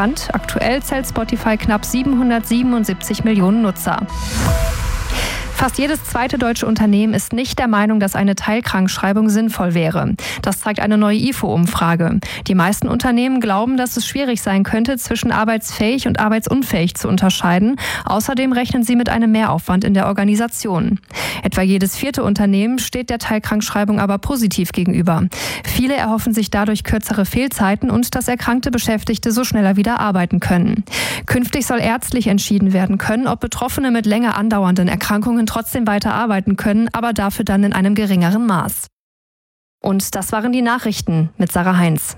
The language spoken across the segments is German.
bekannt. Aktuell zählt Spotify knapp 777 Millionen Nutzer. Fast jedes zweite deutsche Unternehmen ist nicht der Meinung, dass eine Teilkrankschreibung sinnvoll wäre. Das zeigt eine neue IFO-Umfrage. Die meisten Unternehmen glauben, dass es schwierig sein könnte, zwischen arbeitsfähig und arbeitsunfähig zu unterscheiden. Außerdem rechnen sie mit einem Mehraufwand in der Organisation. Etwa jedes vierte Unternehmen steht der Teilkrankschreibung aber positiv gegenüber. Viele erhoffen sich dadurch kürzere Fehlzeiten und dass erkrankte Beschäftigte so schneller wieder arbeiten können. Künftig soll ärztlich entschieden werden können, ob Betroffene mit länger andauernden Erkrankungen trotzdem weiter arbeiten können, aber dafür dann in einem geringeren Maß. Und das waren die Nachrichten mit Sarah Heinz.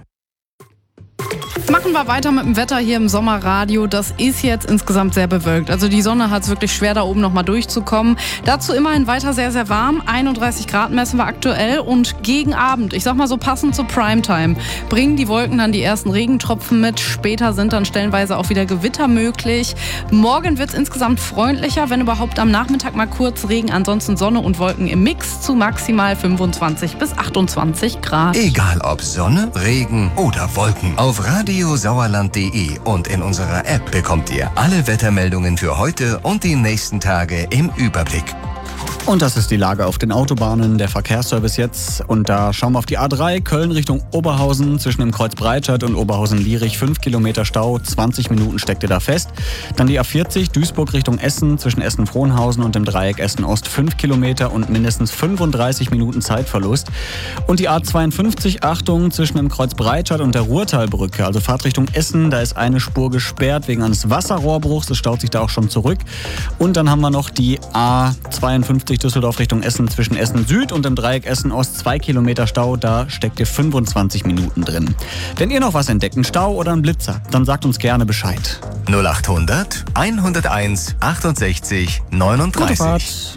Machen wir weiter mit dem Wetter hier im Sommerradio. Das ist jetzt insgesamt sehr bewölkt. Also die Sonne hat es wirklich schwer, da oben nochmal durchzukommen. Dazu immerhin weiter sehr, sehr warm. 31 Grad messen wir aktuell. Und gegen Abend, ich sag mal so passend zur Primetime, bringen die Wolken dann die ersten Regentropfen mit. Später sind dann stellenweise auch wieder Gewitter möglich. Morgen wird es insgesamt freundlicher, wenn überhaupt am Nachmittag mal kurz Regen. Ansonsten Sonne und Wolken im Mix zu maximal 25 bis 28 Grad. Egal ob Sonne, Regen oder Wolken. Auf radiosauerland.de und in unserer App bekommt ihr alle Wettermeldungen für heute und die nächsten Tage im Überblick. Und das ist die Lage auf den Autobahnen, der Verkehrsservice jetzt. Und da schauen wir auf die A3, Köln Richtung Oberhausen, zwischen dem Kreuz Breitscheid und Oberhausen-Lierich, 5 Kilometer Stau, 20 Minuten steckt ihr da fest. Dann die A40, Duisburg Richtung Essen, zwischen Essen-Frohnhausen und dem Dreieck Essen-Ost, 5 Kilometer und mindestens 35 Minuten Zeitverlust. Und die A52, Achtung, zwischen dem Kreuz Breitscheid und der Ruhrtalbrücke, also Fahrt Richtung Essen, da ist eine Spur gesperrt wegen eines Wasserrohrbruchs, das staut sich da auch schon zurück. Und dann haben wir noch die A52, Düsseldorf Richtung Essen, zwischen Essen Süd und dem Dreieck Essen Ost, 2 Kilometer Stau, da steckt ihr 25 Minuten drin. Wenn ihr noch was entdeckt, einen Stau oder einen Blitzer, dann sagt uns gerne Bescheid. 0800 101 68 39.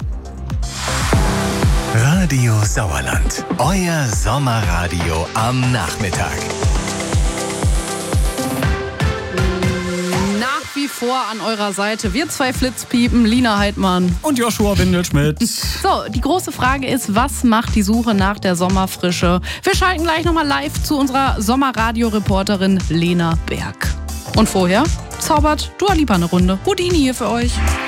Radio Sauerland, euer Sommerradio am Nachmittag. Wie vor an eurer Seite. Wir zwei Flitzpiepen, Lina Heidmann und Joshua Windelschmidt. So, die große Frage ist, was macht die Suche nach der Sommerfrische? Wir schalten gleich nochmal live zu unserer Sommerradio-Reporterin Lena Berg. Und vorher zaubert Dua Lipa eine Runde. Houdini hier für euch.